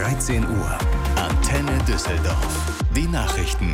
13 Uhr. Antenne Düsseldorf. Die Nachrichten.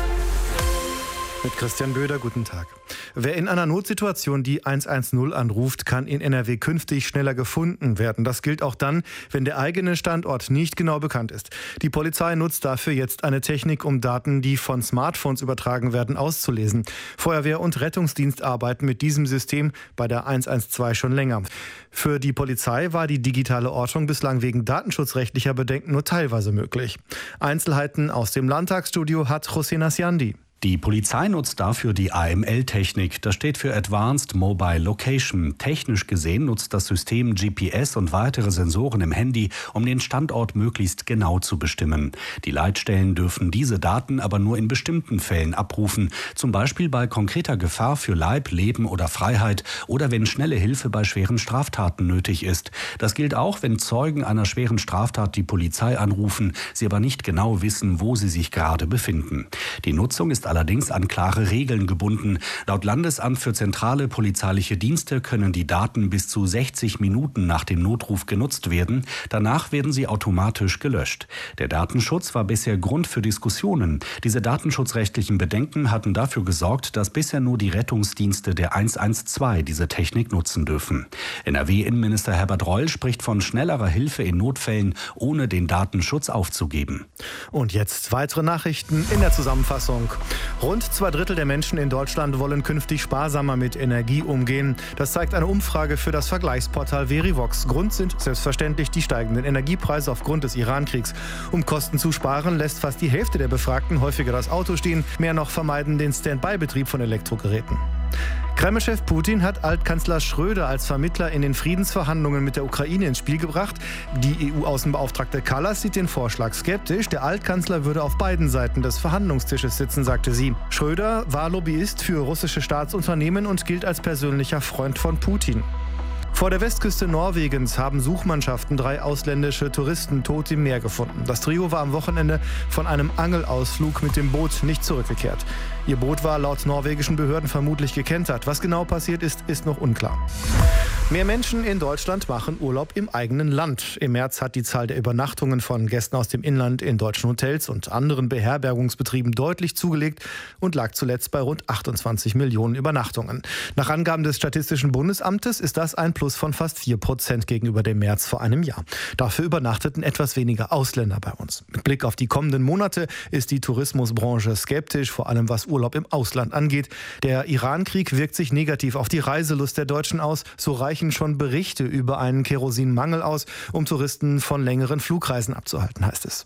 Mit Christian Böder, guten Tag. Wer in einer Notsituation die 110 anruft, kann in NRW künftig schneller gefunden werden. Das gilt auch dann, wenn der eigene Standort nicht genau bekannt ist. Die Polizei nutzt dafür jetzt eine Technik, um Daten, die von Smartphones übertragen werden, auszulesen. Feuerwehr und Rettungsdienst arbeiten mit diesem System bei der 112 schon länger. Für die Polizei war die digitale Ortung bislang wegen datenschutzrechtlicher Bedenken nur teilweise möglich. Einzelheiten aus dem Landtagsstudio hat José Nasiandi. Die Polizei nutzt dafür die AML-Technik. Das steht für Advanced Mobile Location. Technisch gesehen nutzt das System GPS und weitere Sensoren im Handy, um den Standort möglichst genau zu bestimmen. Die Leitstellen dürfen diese Daten aber nur in bestimmten Fällen abrufen. Zum Beispiel bei konkreter Gefahr für Leib, Leben oder Freiheit oder wenn schnelle Hilfe bei schweren Straftaten nötig ist. Das gilt auch, wenn Zeugen einer schweren Straftat die Polizei anrufen, sie aber nicht genau wissen, wo sie sich gerade befinden. Die Nutzung ist allerdings an klare Regeln gebunden. Laut Landesamt für zentrale polizeiliche Dienste können die Daten bis zu 60 Minuten nach dem Notruf genutzt werden. Danach werden sie automatisch gelöscht. Der Datenschutz war bisher Grund für Diskussionen. Diese datenschutzrechtlichen Bedenken hatten dafür gesorgt, dass bisher nur die Rettungsdienste der 112 diese Technik nutzen dürfen. NRW-Innenminister Herbert Reul spricht von schnellerer Hilfe in Notfällen, ohne den Datenschutz aufzugeben. Und jetzt weitere Nachrichten in der Zusammenfassung. Rund 2/3 der Menschen in Deutschland wollen künftig sparsamer mit Energie umgehen. Das zeigt eine Umfrage für das Vergleichsportal Verivox. Grund sind selbstverständlich die steigenden Energiepreise aufgrund des Iran-Kriegs. Um Kosten zu sparen, lässt fast die Hälfte der Befragten häufiger das Auto stehen. Mehr noch vermeiden den Standby-Betrieb von Elektrogeräten. Kreml-Chef Putin hat Altkanzler Schröder als Vermittler in den Friedensverhandlungen mit der Ukraine ins Spiel gebracht. Die EU-Außenbeauftragte Kallas sieht den Vorschlag skeptisch. Der Altkanzler würde auf beiden Seiten des Verhandlungstisches sitzen, sagte sie. Schröder war Lobbyist für russische Staatsunternehmen und gilt als persönlicher Freund von Putin. Vor der Westküste Norwegens haben Suchmannschaften 3 ausländische Touristen tot im Meer gefunden. Das Trio war am Wochenende von einem Angelausflug mit dem Boot nicht zurückgekehrt. Ihr Boot war laut norwegischen Behörden vermutlich gekentert. Was genau passiert ist, ist noch unklar. Mehr Menschen in Deutschland machen Urlaub im eigenen Land. Im März hat die Zahl der Übernachtungen von Gästen aus dem Inland in deutschen Hotels und anderen Beherbergungsbetrieben deutlich zugelegt und lag zuletzt bei rund 28 Millionen Übernachtungen. Nach Angaben des Statistischen Bundesamtes ist das ein Plus von fast 4% gegenüber dem März vor einem Jahr. Dafür übernachteten etwas weniger Ausländer bei uns. Mit Blick auf die kommenden Monate ist die Tourismusbranche skeptisch, vor allem was Urlaub im Ausland angeht. Der Iran-Krieg wirkt sich negativ auf die Reiselust der Deutschen aus. So reichen schon Berichte über einen Kerosinmangel aus, um Touristen von längeren Flugreisen abzuhalten, heißt es.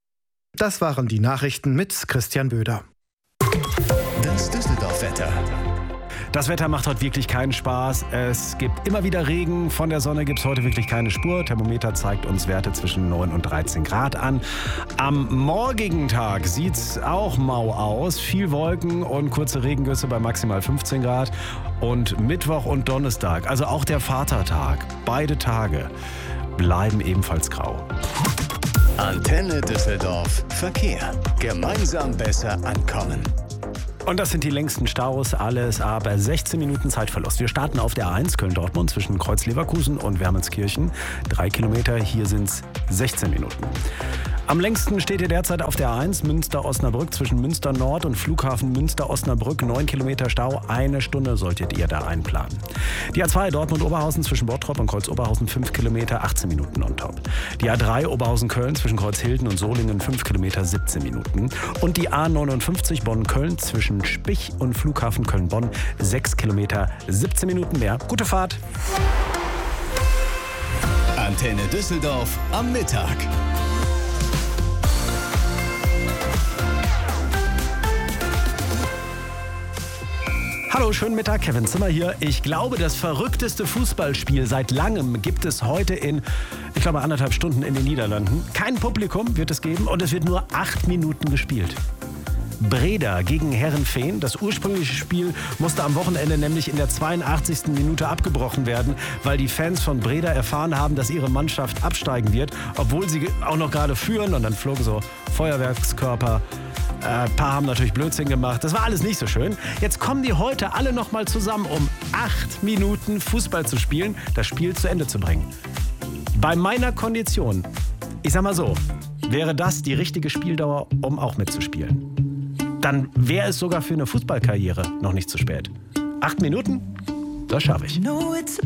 Das waren die Nachrichten mit Christian Böder. Das Düsseldorf-Wetter. Das Wetter macht heute wirklich keinen Spaß. Es gibt immer wieder Regen. Von der Sonne gibt es heute wirklich keine Spur. Thermometer zeigt uns Werte zwischen 9 und 13 Grad an. Am morgigen Tag sieht es auch mau aus. Viel Wolken und kurze Regengüsse bei maximal 15 Grad. Und Mittwoch und Donnerstag, also auch der Vatertag, beide Tage bleiben ebenfalls grau. Antenne Düsseldorf. Verkehr. Gemeinsam besser ankommen. Und das sind die längsten Staus, alles aber 16 Minuten Zeitverlust. Wir starten auf der A1 Köln-Dortmund zwischen Kreuz-Leverkusen und Wermelskirchen. 3 Kilometer, hier sind es 16 Minuten. Am längsten steht ihr derzeit auf der A1 Münster-Osnabrück zwischen Münster Nord und Flughafen Münster-Osnabrück. 9 Kilometer Stau, 1 Stunde solltet ihr da einplanen. Die A2 Dortmund-Oberhausen zwischen Bottrop und Kreuz-Oberhausen 5 Kilometer, 18 Minuten on top. Die A3 Oberhausen-Köln zwischen Kreuzhilden und Solingen 5 Kilometer, 17 Minuten. Und die A59 Bonn-Köln zwischen Spich und Flughafen Köln-Bonn 6 Kilometer, 17 Minuten mehr. Gute Fahrt! Antenne Düsseldorf am Mittag. Hallo, schönen Mittag, Kevin Zimmer hier. Ich glaube, das verrückteste Fußballspiel seit langem gibt es heute in, ich glaube, 1,5 Stunden in den Niederlanden. Kein Publikum wird es geben und es wird nur 8 Minuten gespielt. Breda gegen Heerenveen. Das ursprüngliche Spiel musste am Wochenende nämlich in der 82. Minute abgebrochen werden, weil die Fans von Breda erfahren haben, dass ihre Mannschaft absteigen wird, obwohl sie auch noch gerade führen, und dann flogen so Feuerwerkskörper. Ein paar haben natürlich Blödsinn gemacht. Das war alles nicht so schön. Jetzt kommen die heute alle noch mal zusammen, um 8 Minuten Fußball zu spielen, das Spiel zu Ende zu bringen. Bei meiner Kondition Ich sag mal so, wäre das die richtige Spieldauer, um auch mitzuspielen? Dann wäre es sogar für eine Fußballkarriere noch nicht zu spät. 8 Minuten? Das schaffe ich.